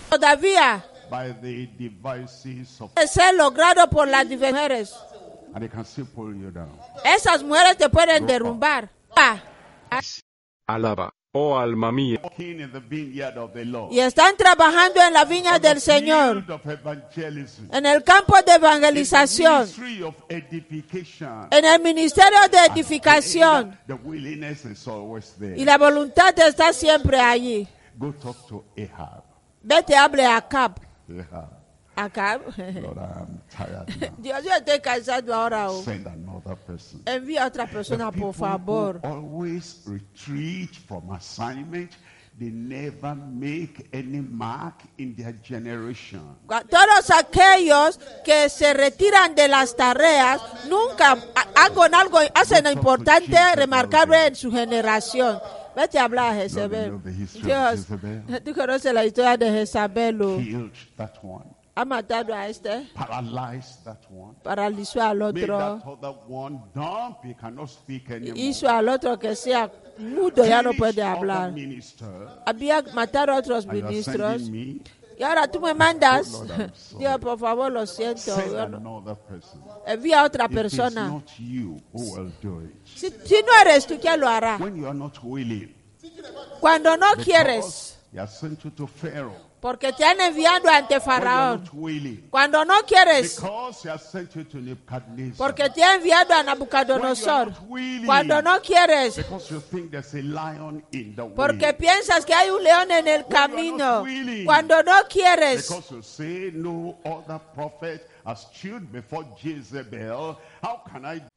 todavía by the devices of, puede ser logrado por las mujeres. and they can still pull you down. Esas mujeres te pueden derrumbar. Alaba, oh alma mía. Walking in the vineyard of the Lord. Y están trabajando en la viña del Señor, Field of evangelism. en el campo de evangelización, Ministry of edification. en el ministerio de edificación. The willingness is always there. Y la voluntad está siempre allí. Go talk to Ahab. Vete, hable a Acab. Ahab. Acab. Lord, I'm tired now. Dios, yo estoy cansado ahora. Send another person. Envía a otra persona, por favor. Who always retreat from assignment. They never make any mark in their generation. Todos aquellos que se retiran de las tareas nunca hacen importante, remarcable en su generación. Vete a hablar a Jezebel. Dios, tú conoces la historia de Jezabel. Killed that one. Ha matado a este, Paralyzed that one. paralizó al Made that otro, other one dumb. He cannot speak anymore. hizo al otro que sea mudo, ya no puede Finished hablar. other minister. Había matado a otros And you are ministros. sending me. Y ahora tú me mandas. Oh, Lord, I'm sorry. Dios, por favor, lo siento. Send Yo no- another person. Envía a otra If it's persona. not you who will do it. Si no eres tú, ¿quién lo hará? When you are not willing. Cuando no quieres, Because he has sent you to Pharaoh. porque te han enviado ante When you are Faraón. not willing. Cuando no quieres, Because he has sent you to Nebuchadnezzar. porque te ha enviado a When you are Nabucodonosor. not willing. Cuando no quieres, Because you think there's a lion in the porque way. piensas que hay un león en el camino. Cuando no quieres, Because you say no other prophet has stood before Jezebel. How can I